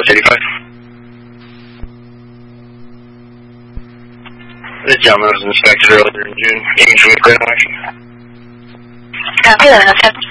West 85. This gentleman was inspected earlier in June. Engaged with clear action. Copy, 1107.